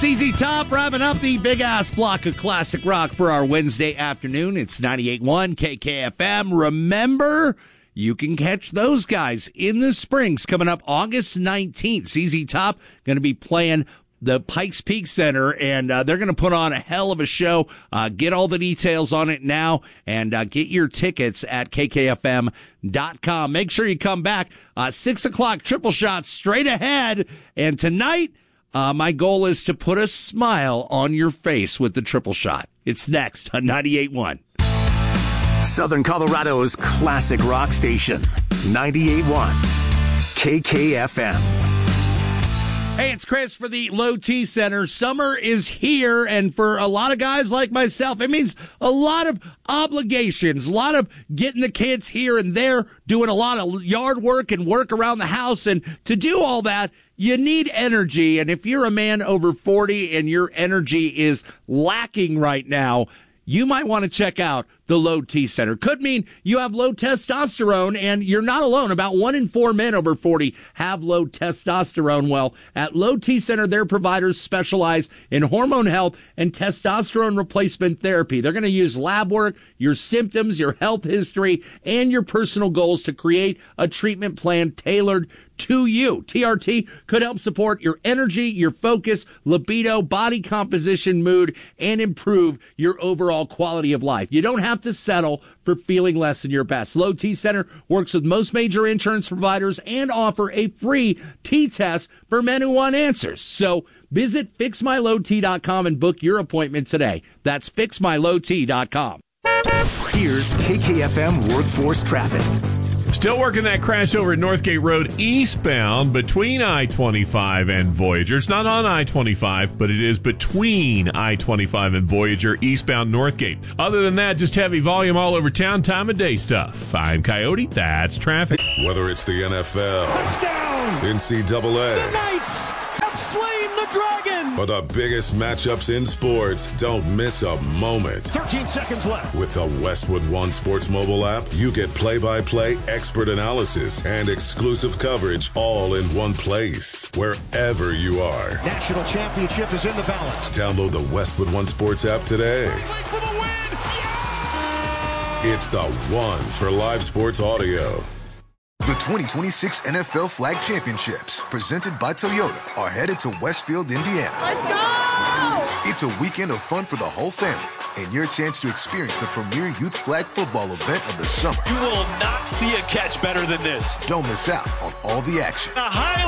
CZ Top wrapping up the big-ass block of classic rock for our Wednesday afternoon. It's 98.1 KKFM. Remember, you can catch those guys in the Springs coming up August 19th. CZ Top going to be playing the Pikes Peak Center, and they're going to put on a hell of a show. Get all the details on it now, and get your tickets at kkfm.com. Make sure you come back. 6 o'clock, triple shots straight ahead. And tonight, my goal is to put a smile on your face with the triple shot. It's next on 98.1. Southern Colorado's classic rock station, 98.1 KKFM. Hey, it's Chris for the Low T Center. Summer is here, and for a lot of guys like myself, it means a lot of obligations, a lot of getting the kids here and there, doing a lot of yard work and work around the house. And to do all that, you need energy. And if you're a man over 40 and your energy is lacking right now, you might want to check out the Low T Center. Could mean you have low testosterone, and you're not alone. About 1 in 4 men over 40 have low testosterone. Well, at Low T Center, their providers specialize in hormone health and testosterone replacement therapy. They're going to use lab work, your symptoms, your health history, and your personal goals to create a treatment plan tailored to you. TRT could help support your energy, your focus, libido, body composition, mood, and improve your overall quality of life. You don't have to settle for feeling less than your best. Low T Center works with most major insurance providers and offer a free T-test for men who want answers. So visit fixmylowt.com and book your appointment today. That's fixmylowt.com. Here's KKFM Workforce Traffic. Still working that crash over at Northgate Road eastbound between I-25 and Voyager. It's not on I-25, but it is between I-25 and Voyager, eastbound Northgate. Other than that, just heavy volume all over town, time of day stuff. I'm Coyote, that's traffic. Whether it's the NFL, touchdown, NCAA, the Knights have slain the Dragon, or the biggest matchups in sports, don't miss a moment. 13 seconds left. With the Westwood One Sports mobile app, you get play-by-play, expert analysis, and exclusive coverage all in one place, wherever you are. National championship is in the balance. Download the Westwood One Sports app today. For the win! Yeah! It's the one for live sports audio. The 2026 NFL Flag Championships, presented by Toyota, are headed to Westfield, Indiana. Let's go! It's a weekend of fun for the whole family, and your chance to experience the premier youth flag football event of the summer. You will not see a catch better than this. Don't miss out on all the action. A highlight